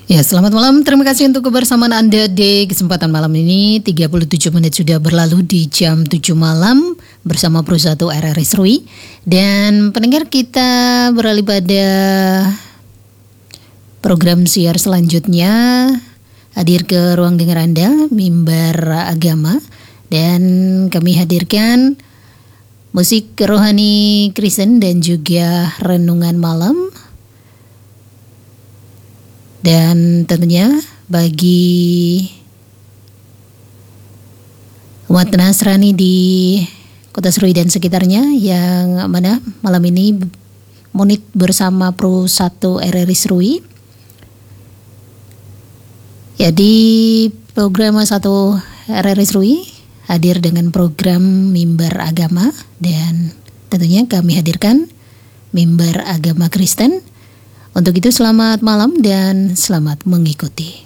Ya, selamat malam. Terima kasih untuk kebersamaan Anda di kesempatan malam ini. 37 menit sudah berlalu di jam 7 malam bersama Pro 1 RRI Serui. Dan pendengar, kita beralih pada program siar selanjutnya. Hadir ke ruang dengar Anda, Mimbar Agama. Dan kami hadirkan musik rohani Kristen dan juga renungan malam. Dan tentunya bagi umat Nasrani di Kota Serui dan sekitarnya yang mana malam ini monit bersama Pro 1 RRI Serui. Ya, di program 1 RRI Serui hadir dengan program Mimbar Agama, dan tentunya kami hadirkan Mimbar Agama Kristen. Untuk itu selamat malam dan selamat mengikuti.